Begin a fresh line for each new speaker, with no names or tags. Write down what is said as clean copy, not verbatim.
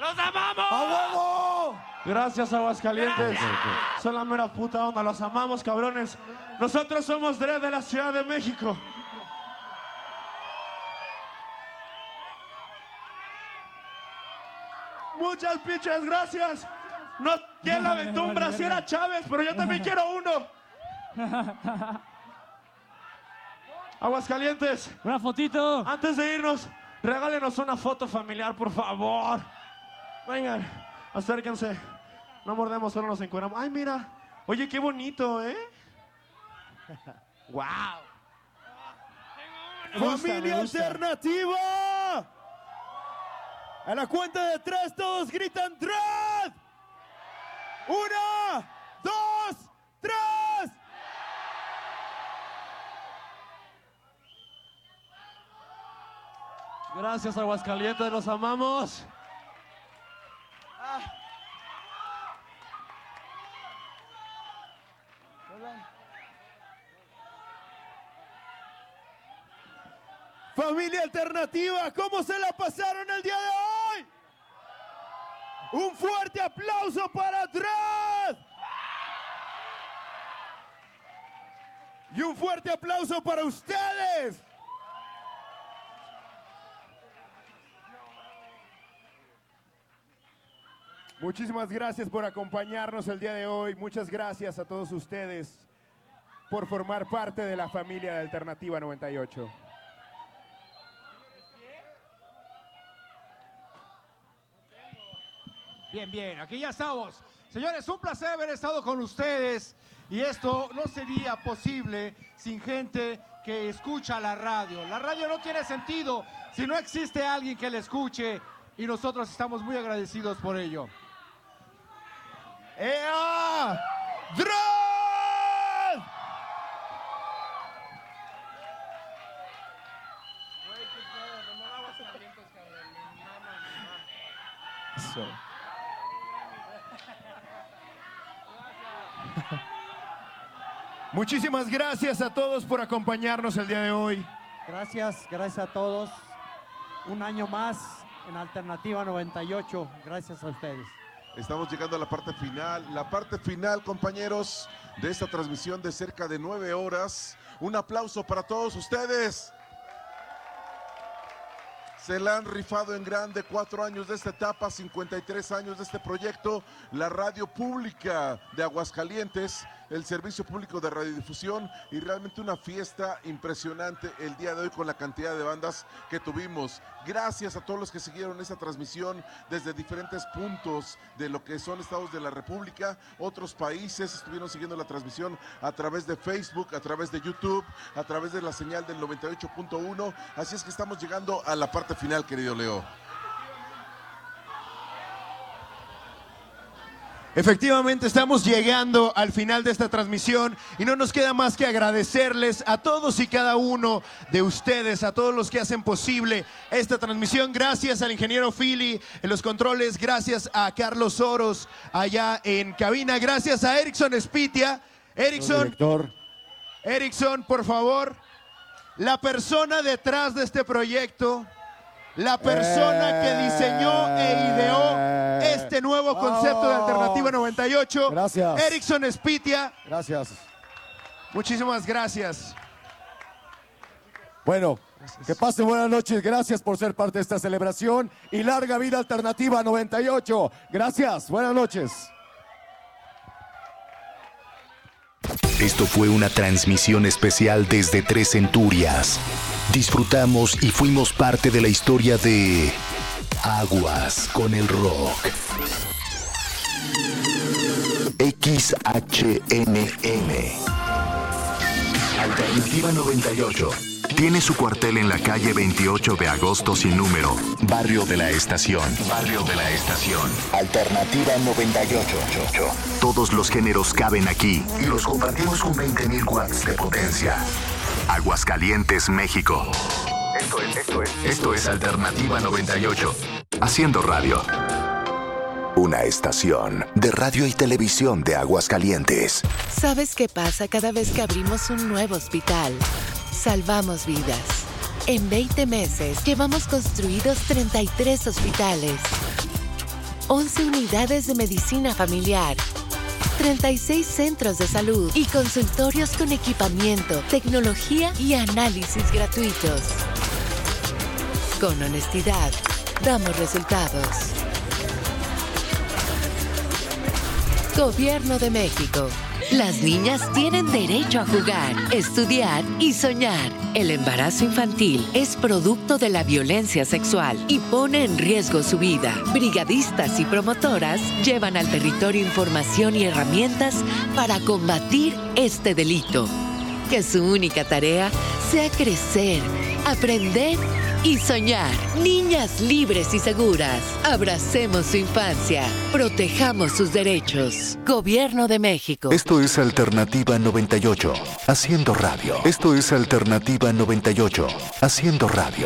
¡Los amamos!
¡A huevo!
Gracias, Aguascalientes. Son la mera puta onda. Los amamos, cabrones. Nosotros somos Dre de la Ciudad de México. Muchas pinches gracias. No, ¿quién la aventó un brasier a Chávez? Pero yo también quiero uno. Aguascalientes.
Una fotito.
Antes de irnos, regálenos una foto familiar, por favor. Vengan, acérquense. No mordemos, solo nos encueramos. Ay, mira. Oye, qué bonito, ¿eh? ¡Wow!
¡Familia Alternativa! A la cuenta de 3, todos gritan ¡Dread! 1, 2, 3.
Gracias, Aguascalientes, los amamos.
Familia Alternativa, ¿cómo se la pasaron el día de hoy? Un fuerte aplauso para Dread. Y un fuerte aplauso para ustedes. Muchísimas gracias por acompañarnos el día de hoy. Muchas gracias a todos ustedes por formar parte de la familia de Alternativa 98.
Bien, bien, aquí ya estamos. Señores, un placer haber estado con ustedes y esto no sería posible sin gente que escucha la radio. La radio no tiene sentido si no existe alguien que la escuche y nosotros estamos muy agradecidos por ello.
¡Ea! ¡Dread! Eso. Muchísimas gracias a todos por acompañarnos el día de hoy.
Gracias a todos. Un año más en Alternativa 98. Gracias a ustedes.
Estamos llegando a la parte final, compañeros, de esta transmisión de cerca de 9 horas. Un aplauso para todos ustedes. Se la han rifado en grande, 4 años de esta etapa, 53 años de este proyecto, la radio pública de Aguascalientes, el servicio público de radiodifusión y realmente una fiesta impresionante el día de hoy con la cantidad de bandas que tuvimos. Gracias a todos los que siguieron esta transmisión desde diferentes puntos de lo que son estados de la República, otros países estuvieron siguiendo la transmisión a través de Facebook, a través de YouTube, a través de la señal del 98.1, así es que estamos llegando a la parte final, querido Leo.
Efectivamente, estamos llegando al final de esta transmisión y no nos queda más que agradecerles a todos y cada uno de ustedes, a todos los que hacen posible esta transmisión. Gracias al ingeniero Philly en los controles, gracias a Carlos Oros allá en cabina, gracias a Erickson Espitia. Erickson, por favor, la persona detrás de este proyecto, la persona que diseñó e ideó este nuevo concepto de Alternativa 98.
Gracias.
Erickson Espitia.
Gracias.
Muchísimas gracias.
Bueno, que pasen buenas noches. Gracias por ser parte de esta celebración. Y larga vida Alternativa 98. Gracias. Buenas noches.
Esto fue una transmisión especial desde Tres Centurias. Disfrutamos y fuimos parte de la historia de Aguas con el Rock. XHNM Alternativa 98 tiene su cuartel en la calle 28 de agosto sin número, Barrio de la Estación. Alternativa 98. Todos los géneros caben aquí y los compartimos con 20,000 watts de potencia. Aguascalientes, México. Esto es Alternativa 98. Haciendo radio. Una estación de radio y televisión de Aguascalientes.
¿Sabes qué pasa cada vez que abrimos un nuevo hospital? Salvamos vidas. En 20 meses llevamos construidos 33 hospitales. 11 unidades de medicina familiar, 36 centros de salud y consultorios con equipamiento, tecnología y análisis gratuitos. Con honestidad, damos resultados. Gobierno de México. Las niñas tienen derecho a jugar, estudiar y soñar. El embarazo infantil es producto de la violencia sexual y pone en riesgo su vida. Brigadistas y promotoras llevan al territorio información y herramientas para combatir este delito. Que su única tarea sea crecer, aprender y soñar. Niñas libres y seguras. Abracemos su infancia. Protejamos sus derechos. Gobierno de México.
Esto es Alternativa 98, haciendo radio. Esto es Alternativa 98, haciendo radio.